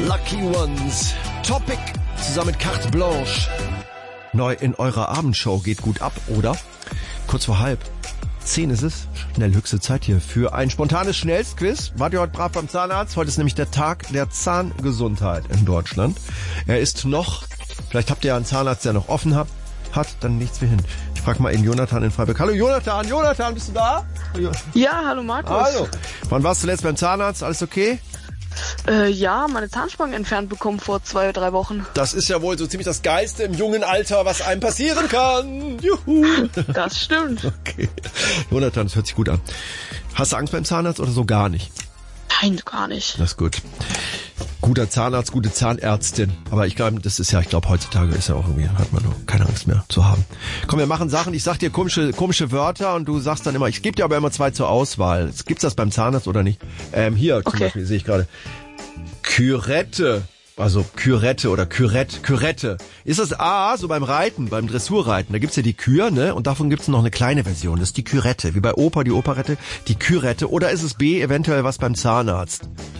Lucky Ones. Topic zusammen mit Carte Blanche. Neu in eurer Abendshow. Geht gut ab, oder? Kurz vor 9:30 ist es. Schnell höchste Zeit hier für ein spontanes Schnellstquiz. Wart ihr heute brav beim Zahnarzt? Heute ist nämlich der Tag der Zahngesundheit in Deutschland. Er ist noch, vielleicht habt ihr ja einen Zahnarzt, der noch offen hat, dann nichts wie hin. Ich frage mal eben Jonathan in Freiburg. Hallo Jonathan, bist du da? Ja, hallo Markus. Hallo. Wann warst du zuletzt beim Zahnarzt? Alles okay? Ja, meine Zahnspange entfernt bekommen vor 2-3 Wochen. Das ist ja wohl so ziemlich das Geilste im jungen Alter, was einem passieren kann. Juhu. Das stimmt. Okay. Jonathan, das hört sich gut an. Hast du Angst beim Zahnarzt oder so gar nicht? Nein, gar nicht. Das ist gut. Guter Zahnarzt, gute Zahnärztin. Aber ich glaube, heutzutage ist ja auch irgendwie, hat man keine Angst mehr zu haben. Komm, wir machen Sachen. Ich sag dir komische Wörter und du sagst dann immer, ich gebe dir aber immer 2 zur Auswahl. Gibt's das beim Zahnarzt oder nicht? Hier zum Beispiel sehe ich gerade. Kürette. Also Kürette oder Kürette. Ist das A, so beim Reiten, beim Dressurreiten, da gibt's ja die Kür, ne? Und davon gibt's noch eine kleine Version, das ist die Kürette. Wie bei Oper, die Operette, die Kürette. Oder ist es B, eventuell was beim Zahnarzt?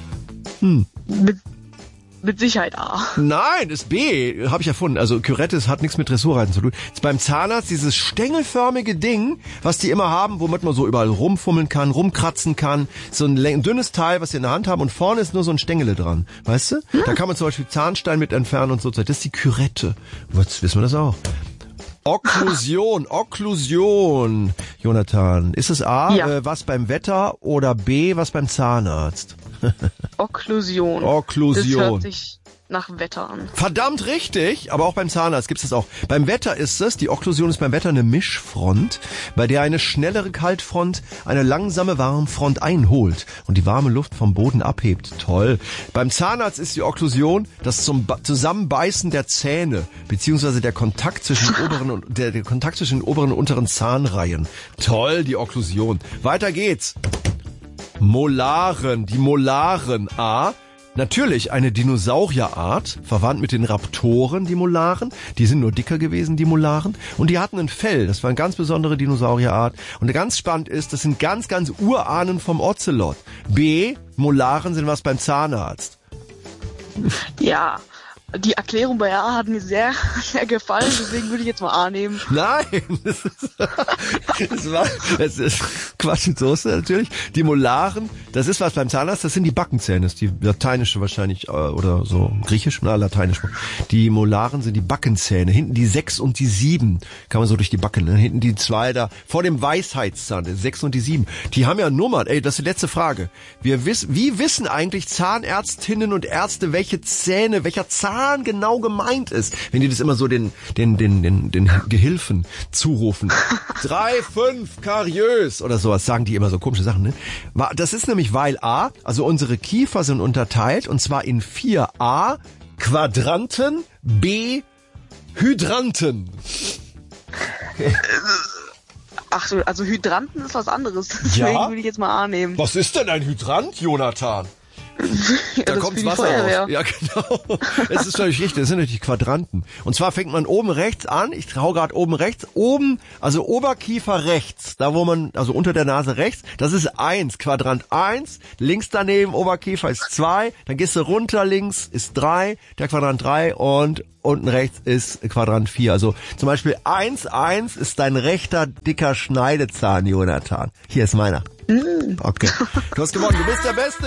Mit Sicherheit A. Nein, ist B, habe ich erfunden. Also Kürette hat nichts mit Dressurreiten zu tun. Ist beim Zahnarzt dieses stängelförmige Ding, was die immer haben, womit man so überall rumfummeln kann, rumkratzen kann. So ein dünnes Teil, was sie in der Hand haben und vorne ist nur so ein Stängele dran. Weißt du? Da kann man zum Beispiel Zahnstein mit entfernen und so. Das ist die Kürette. Jetzt wissen wir das auch. Okklusion. Jonathan, ist es A, ja. Was beim Wetter oder B, was beim Zahnarzt? Okklusion. Das hört sich nach Wetter an. Verdammt richtig, aber auch beim Zahnarzt gibt's das auch. Beim Wetter ist es, die Okklusion ist beim Wetter eine Mischfront, bei der eine schnellere Kaltfront eine langsame Warmfront einholt und die warme Luft vom Boden abhebt. Toll. Beim Zahnarzt ist die Okklusion das Zusammenbeißen der Zähne, beziehungsweise der Kontakt zwischen der Kontakt zwischen den oberen und unteren Zahnreihen. Toll, die Okklusion. Weiter geht's. Molaren, die Molaren. A, natürlich eine Dinosaurierart, verwandt mit den Raptoren, die Molaren. Die sind nur dicker gewesen, die Molaren. Und die hatten ein Fell, das war eine ganz besondere Dinosaurierart. Und ganz spannend ist, das sind ganz Urahnen vom Ocelot. B, Molaren sind was beim Zahnarzt. Ja, die Erklärung bei A hat mir sehr, sehr gefallen, deswegen würde ich jetzt mal A nehmen. Nein, das ist Quatsch mit Soße natürlich. Die Molaren, das ist was beim Zahnarzt, das sind die Backenzähne, das ist die lateinische wahrscheinlich, oder so griechisch, lateinisch. Die Molaren sind die Backenzähne, hinten die 6 und die 7, kann man so durch die Backen, ne? Hinten die 2 da, vor dem Weisheitszahn, die 6 und die 7, die haben ja Nummern, das ist die letzte Frage. Wie wissen eigentlich Zahnärztinnen und Ärzte, welcher Zahn genau gemeint ist, wenn die das immer so den Gehilfen zurufen. 3, 5, kariös oder sowas, sagen die immer so komische Sachen, ne? Das ist nämlich, weil A, also unsere Kiefer sind unterteilt und zwar in 4 A, Quadranten, B, Hydranten. Okay. Ach so, also Hydranten ist was anderes, deswegen würde ich jetzt mal A nehmen. Was ist denn ein Hydrant, Jonathan? Da kommt Wasser raus. Ja, genau. Das ist völlig richtig. Das sind natürlich Quadranten. Und zwar fängt man oben rechts an. Ich hau gerade oben rechts. Oben, also Oberkiefer rechts. Da wo man, also unter der Nase rechts. Das ist 1. Quadrant 1. Links daneben Oberkiefer ist 2. Dann gehst du runter links ist 3. Der Quadrant 3 und unten rechts ist Quadrant 4. Also zum Beispiel 1 ist dein rechter dicker Schneidezahn, Jonathan. Hier ist meiner. Okay. Du hast gewonnen. Du bist der Beste.